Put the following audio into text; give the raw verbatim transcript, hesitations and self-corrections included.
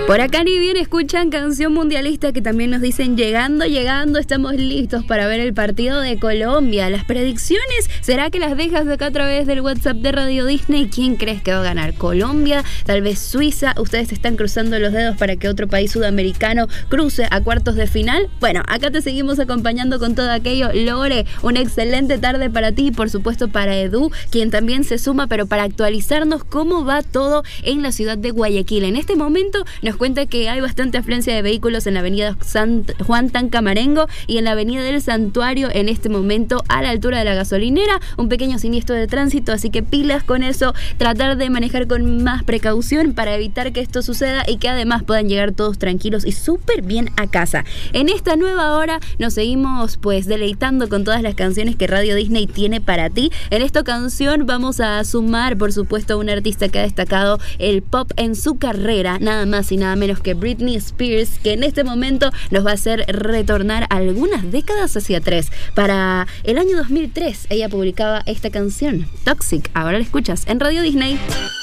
Por acá ni bien escuchan canción mundialista que también nos dicen llegando, llegando, estamos listos para ver el partido de Colombia. Las predicciones, ¿será que las dejas acá a través del WhatsApp de Radio Disney? ¿Quién crees que va a ganar? ¿Colombia? ¿Tal vez Suiza? ¿Ustedes están cruzando los dedos para que otro país sudamericano cruce a cuartos de final? Bueno, acá te seguimos acompañando con todo aquello. Lore, una excelente tarde para ti y por supuesto para Edu, quien también se suma, pero para actualizarnos cómo va todo en la ciudad de Guayaquil. En este momento nos cuenta que hay bastante afluencia de vehículos en la avenida San Juan Tancamarengo y en la avenida del Santuario en este momento a la altura de la gasolinera, un pequeño siniestro de tránsito, así que pilas con eso, tratar de manejar con más precaución para evitar que esto suceda y que además puedan llegar todos tranquilos y súper bien a casa. En esta nueva hora nos seguimos pues deleitando con todas las canciones que Radio Disney tiene para ti. En esta canción vamos a sumar por supuesto a un artista que ha destacado el pop en su carrera, nada más y nada menos que Britney Spears, que en este momento nos va a hacer retornar algunas décadas hacia atrás. Para el año dos mil tres ella publicaba esta canción, Toxic. Ahora la escuchas en Radio Disney.